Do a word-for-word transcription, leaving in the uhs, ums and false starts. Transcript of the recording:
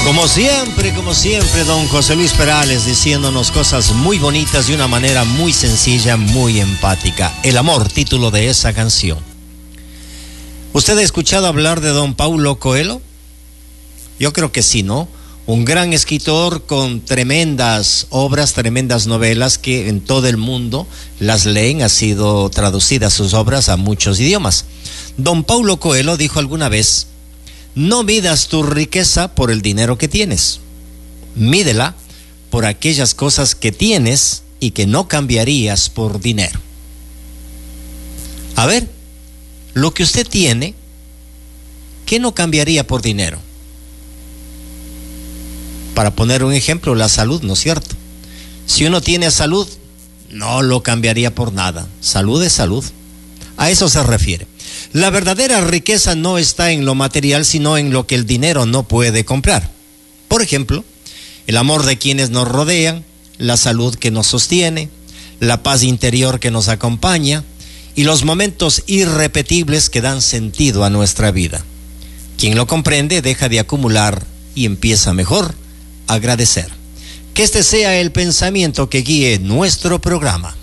Como siempre, como siempre, don José Luis Perales diciéndonos cosas muy bonitas de una manera muy sencilla, muy empática. El amor, título de esa canción. ¿Usted ha escuchado hablar de don Paulo Coelho? Yo creo que sí, ¿no? Un gran escritor con tremendas obras, tremendas novelas que en todo el mundo las leen, ha sido traducidas sus obras a muchos idiomas. Don Paulo Coelho dijo alguna vez: no midas tu riqueza por el dinero que tienes, mídela por aquellas cosas que tienes y que no cambiarías por dinero. A ver, lo que usted tiene, ¿qué no cambiaría por dinero? Para poner un ejemplo, la salud, ¿no es cierto? Si uno tiene salud, no lo cambiaría por nada. Salud es salud. A eso se refiere. La verdadera riqueza no está en lo material, sino en lo que el dinero no puede comprar. Por ejemplo, el amor de quienes nos rodean, la salud que nos sostiene, la paz interior que nos acompaña y los momentos irrepetibles que dan sentido a nuestra vida. Quien lo comprende deja de acumular y empieza mejor a agradecer. Que este sea el pensamiento que guíe nuestro programa.